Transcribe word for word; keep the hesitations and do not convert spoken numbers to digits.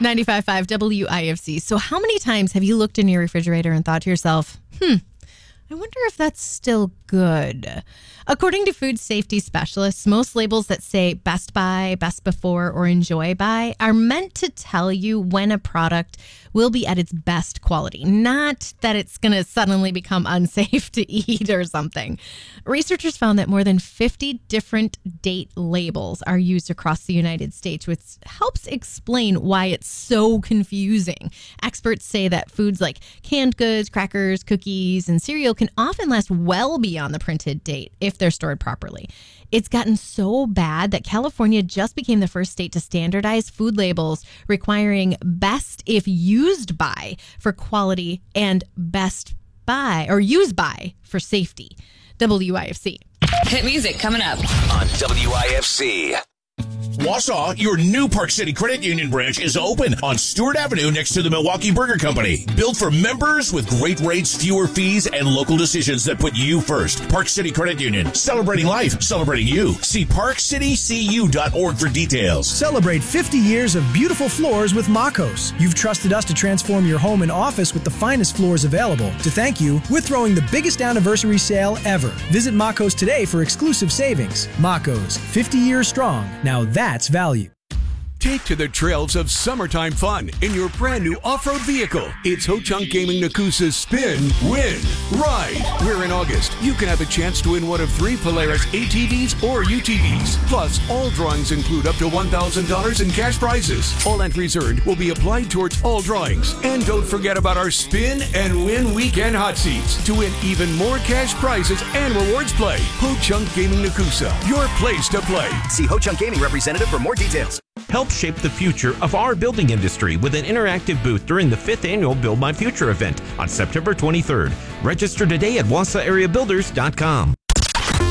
ninety-five point five W I F C. So how many times have you looked in your refrigerator and thought to yourself, hmm, I wonder if that's still good? According to food safety specialists, most labels that say best by, best before, or enjoy by are meant to tell you when a product will be at its best quality, not that it's going to suddenly become unsafe to eat or something. Researchers found that more than fifty different date labels are used across the United States, which helps explain why it's so confusing. Experts say that foods like canned goods, crackers, cookies, and cereal can often last well beyond the printed date if they're stored properly. It's gotten so bad that California just became the first state to standardize food labels requiring best if used by for quality and best by or used by for safety. W I F C. Hit music coming up on W I F C. Wausau, your new Park City Credit Union branch is open on Stewart Avenue next to the Milwaukee Burger Company. Built for members with great rates, fewer fees, and local decisions that put you first. Park City Credit Union, celebrating life, celebrating you. See park city c u dot org for details. Celebrate fifty years of beautiful floors with Makos. You've trusted us to transform your home and office with the finest floors available. To thank you, we're throwing the biggest anniversary sale ever. Visit Makos today for exclusive savings. Makos, fifty years strong. Now that's value. Take to the trails of summertime fun in your brand new off-road vehicle. It's Ho-Chunk Gaming Nakusa's Spin, Win, Ride. Where in August, you can have a chance to win one of three Polaris A T Vs or U T Vs. Plus, all drawings include up to one thousand dollars in cash prizes. All entries earned will be applied towards all drawings. And don't forget about our Spin and Win Weekend Hot Seats to win even more cash prizes and rewards play. Ho-Chunk Gaming Nakusa, your place to play. See Ho-Chunk Gaming representative for more details. Help shape the future of our building industry with an interactive booth during the fifth annual Build My Future event on September twenty-third. Register today at wausau area builders dot com.